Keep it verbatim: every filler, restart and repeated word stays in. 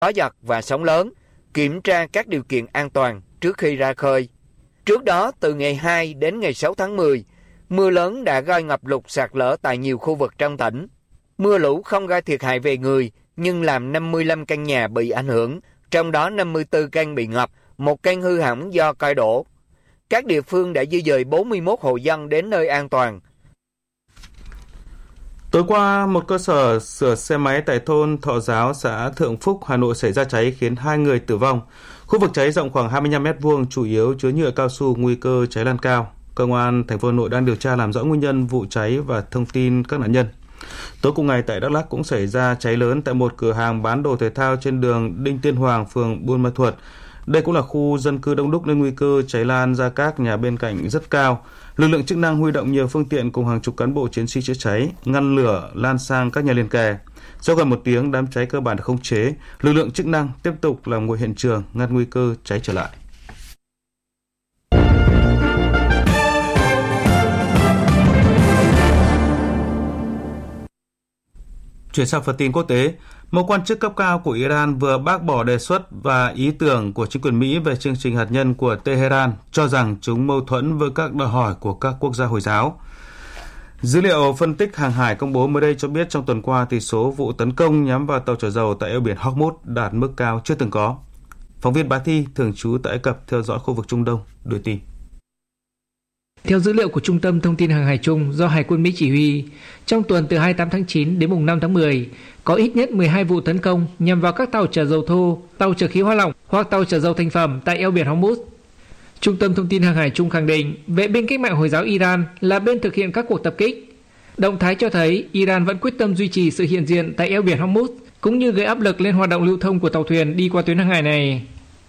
gió giật và sóng lớn, kiểm tra các điều kiện an toàn trước khi ra khơi. Trước đó, từ ngày hai đến ngày sáu tháng mười, mưa lớn đã gây ngập lụt sạt lở tại nhiều khu vực trong tỉnh. Mưa lũ không gây thiệt hại về người, nhưng làm năm mươi lăm căn nhà bị ảnh hưởng, trong đó năm mươi tư căn bị ngập, một căn hư hỏng do cây đổ. Các địa phương đã di dời bốn mươi mốt hộ dân đến nơi an toàn. Tối qua, một cơ sở sửa xe máy tại thôn Thọ Giáo, xã Thượng Phúc, Hà Nội xảy ra cháy khiến hai người tử vong. Khu vực cháy rộng khoảng hai mươi lăm mét vuông, chủ yếu chứa nhựa cao su, nguy cơ cháy lan cao. Công an thành phố Hà Nội đang điều tra làm rõ nguyên nhân vụ cháy và thông tin các nạn nhân. Tối cùng ngày tại Đắk Lắk cũng xảy ra cháy lớn tại một cửa hàng bán đồ thể thao trên đường Đinh Tiên Hoàng, phường Buôn Ma Thuột. Đây cũng là khu dân cư đông đúc nên nguy cơ cháy lan ra các nhà bên cạnh rất cao. Lực lượng chức năng huy động nhiều phương tiện cùng hàng chục cán bộ chiến sĩ chữa cháy, ngăn lửa lan sang các nhà liền kề. Sau gần một tiếng, đám cháy cơ bản được khống chế. Lực lượng chức năng tiếp tục làm nguội hiện trường, ngăn nguy cơ cháy trở lại. Chuyển sang phần tin quốc tế, một quan chức cấp cao của Iran vừa bác bỏ đề xuất và ý tưởng của chính quyền Mỹ về chương trình hạt nhân của Tehran, cho rằng chúng mâu thuẫn với các đòi hỏi của các quốc gia Hồi giáo. Dữ liệu phân tích hàng hải công bố mới đây cho biết trong tuần qua, tỷ số vụ tấn công nhắm vào tàu chở dầu tại eo biển Hormuz đạt mức cao chưa từng có. Phóng viên Bá Thi, thường trú tại Ai Cập, theo dõi khu vực Trung Đông, đưa tin. Theo dữ liệu của Trung tâm Thông tin Hàng hải chung do Hải quân Mỹ chỉ huy, trong tuần từ hai mươi tám tháng chín đến mùng năm tháng mười, có ít nhất mười hai vụ tấn công nhằm vào các tàu chở dầu thô, tàu chở khí hóa lỏng hoặc tàu chở dầu thành phẩm tại eo biển Hormuz. Trung tâm Thông tin Hàng hải chung khẳng định vệ binh cách mạng Hồi giáo Iran là bên thực hiện các cuộc tập kích. Động thái cho thấy Iran vẫn quyết tâm duy trì sự hiện diện tại eo biển Hormuz cũng như gây áp lực lên hoạt động lưu thông của tàu thuyền đi qua tuyến hàng hải này.